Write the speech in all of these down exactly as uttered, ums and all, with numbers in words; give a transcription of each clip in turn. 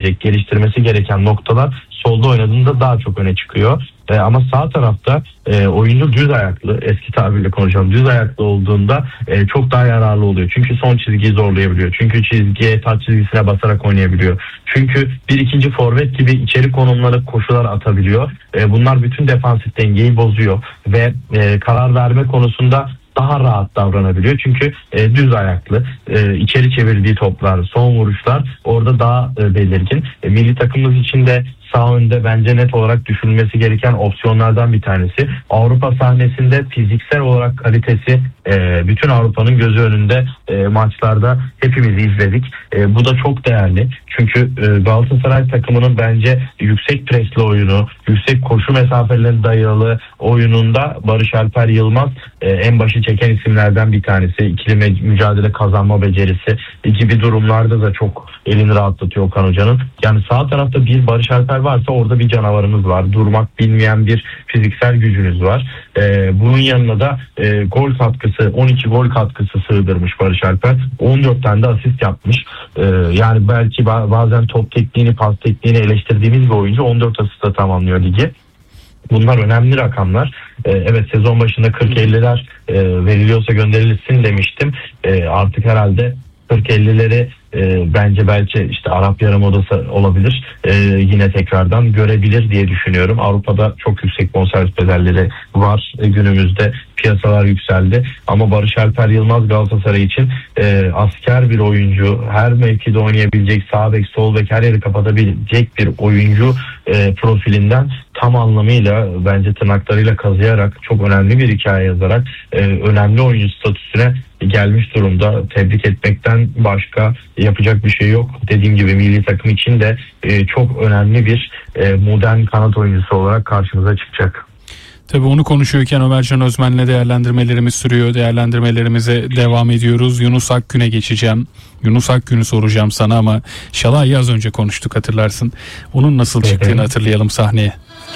gelecek, geliştirmesi gereken noktalar solda oynadığında daha çok öne çıkıyor. E, ama sağ tarafta e, oyuncu düz ayaklı, eski tabirle konuşalım, düz ayaklı olduğunda e, çok daha yararlı oluyor. Çünkü son çizgiyi zorlayabiliyor. Çünkü çizgiye, taç çizgisine basarak oynayabiliyor. Çünkü bir ikinci forvet gibi içeri konumlara koşular atabiliyor. E, bunlar bütün defansif dengeyi bozuyor ve e, karar verme konusunda daha rahat davranabiliyor. Çünkü e, düz ayaklı, e, içeri çevirdiği toplar, son vuruşlar orada daha e, belirgin. E, milli takımımız için de sağ önde bence net olarak düşünülmesi gereken opsiyonlardan bir tanesi. Avrupa sahnesinde fiziksel olarak kalitesi e, bütün Avrupa'nın gözü önünde e, maçlarda hepimiz izledik. E, bu da çok değerli. Çünkü e, Galatasaray takımının bence yüksek presli oyunu, yüksek koşu mesafelerine dayalı oyununda Barış Alper Yılmaz e, en başı çeken isimlerden bir tanesi. İkili me- mücadele kazanma becerisi gibi durumlarda da çok elini rahatlatıyor Okan Hoca'nın. Yani sağ tarafta bir Barış Alper varsa orada bir canavarınız var. Durmak bilmeyen bir fiziksel gücünüz var. Ee, bunun yanına da e, gol katkısı, on iki gol katkısı sığdırmış Barış Alper. on dört tane de asist yapmış. Ee, yani belki bazen top tekniğini, pas tekniğini eleştirdiğimiz bir oyuncu on dört asistle tamamlıyor ligi. Bunlar önemli rakamlar. Ee, evet, sezon başında kırk elliler e, veriliyorsa gönderilsin demiştim. E, artık herhalde kırk ellileri e, bence belki işte Arap Yarımadası olabilir. E, yine tekrardan görebilir diye düşünüyorum. Avrupa'da çok yüksek bonservis bedelleri var. E, günümüzde piyasalar yükseldi. Ama Barış Alper Yılmaz Galatasaray için e, asker bir oyuncu, her mevkide oynayabilecek, sağ bek, sol bek, her yeri kapatabilecek bir oyuncu e, profilinden tam anlamıyla bence tırnaklarıyla kazıyarak çok önemli bir hikaye yazarak e, önemli oyuncu statüsüne gelmiş durumda. Tebrik etmekten başka yapacak bir şey yok. Dediğim gibi milli takım için de e, çok önemli bir e, modern kanat oyuncusu olarak karşımıza çıkacak. Tabii onu konuşuyorken Ömercan Özmen'le değerlendirmelerimiz sürüyor. Değerlendirmelerimize devam ediyoruz. Yunus Akgün'e geçeceğim. Yunus Akgün'ü soracağım sana ama Şalai'yi az önce konuştuk, hatırlarsın. Onun nasıl çıktığını evet. hatırlayalım sahneye.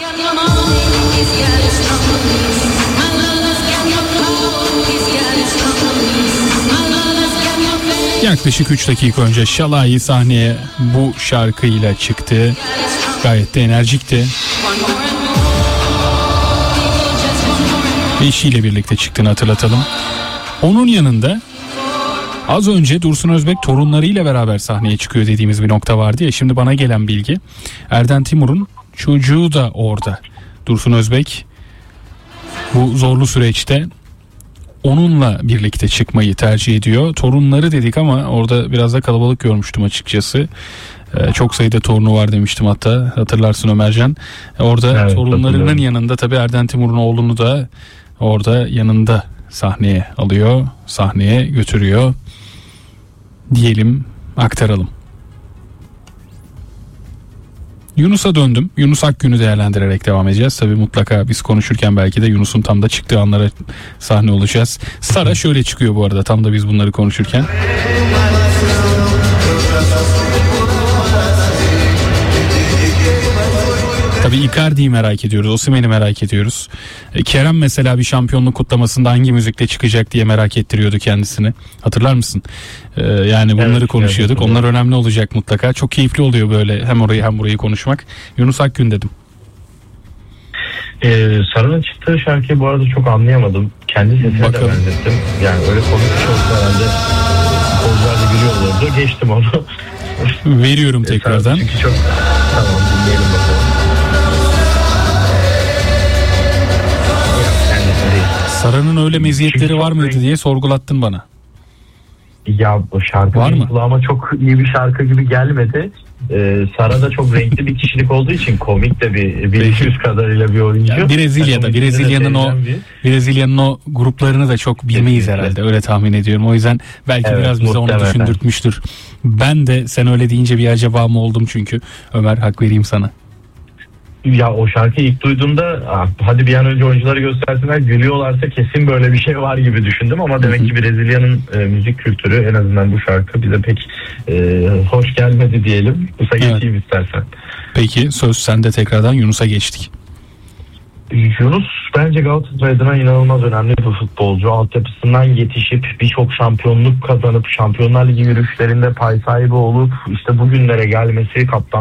Yaklaşık üç dakika önce Şalai sahneye bu şarkıyla çıktı. Gayet de enerjikti. Eşiyle birlikte çıktığını hatırlatalım. Onun yanında az önce Dursun Özbek torunlarıyla beraber sahneye çıkıyor dediğimiz bir nokta vardı ya. Şimdi bana gelen bilgi, Erden Timur'un çocuğu da orada. Dursun Özbek bu zorlu süreçte onunla birlikte çıkmayı tercih ediyor. Torunları dedik ama orada biraz da kalabalık görmüştüm açıkçası. Ee, çok sayıda torunu var demiştim hatta, hatırlarsın Ömercan. Orada evet, torunlarının yanında tabii Erden Timur'un oğlunu da orada yanında sahneye alıyor, sahneye götürüyor diyelim, aktaralım. Yunus'a döndüm. Yunus Akgün'ü değerlendirerek devam edeceğiz. Tabii mutlaka biz konuşurken belki de Yunus'un tam da çıktığı anlara sahne olacağız. Sara şöyle çıkıyor bu arada tam da biz bunları konuşurken. Tabii Icardi'yi merak ediyoruz, Osimhen'i merak ediyoruz. Kerem mesela bir şampiyonluk kutlamasında hangi müzikle çıkacak diye merak ettiriyordu kendisini. Hatırlar mısın? Ee, yani bunları evet, konuşuyorduk. Evet, onlar önemli olacak mutlaka. Çok keyifli oluyor böyle hem orayı hem burayı konuşmak. Yunus Akgün dedim. Ee, Sarı'nın çıktığı şarkıyı bu arada çok anlayamadım. Kendi sesine de benzettim. Yani öyle komik bir şey olsa herhalde futbolcular da gülüyor olurdu. Geçtim onu. Veriyorum tekrardan. Çünkü çok... Tamam, dinleyelim bakalım. Sara'nın öyle meziyetleri var mıydı diye sorgulattın bana. Ya o şarkı var mı? Kulağıma çok iyi bir şarkı gibi gelmedi. Ee, Sara da çok renkli bir kişilik olduğu için komik de bir bir iki yüz kadarıyla bir oyuncu. Ya Brezilya'da yani Brezilya'nın o bir... Brezilya'nın o gruplarını da çok bilmeyiz kesinlikle. Herhalde öyle tahmin ediyorum. O yüzden belki evet, biraz bize onu düşündürtmüştür. Ben de sen öyle deyince bir acaba mı oldum çünkü. Ömer, hak vereyim sana. Ya o şarkıyı ilk duyduğumda hadi bir an önce oyuncuları göstersinler, gülüyorlarsa kesin böyle bir şey var gibi düşündüm ama demek ki Brezilya'nın e, müzik kültürü, en azından bu şarkı bize pek e, hoş gelmedi diyelim. Yunus'a geçeyim evet. istersen. Peki söz sende, tekrardan Yunus'a geçtik. Yunus bence Galatasaray adına inanılmaz önemli bir futbolcu. Altyapısından yetişip birçok şampiyonluk kazanıp Şampiyonlar Ligi yürüyüşlerinde pay sahibi olup işte bugünlere gelmesi, kaptan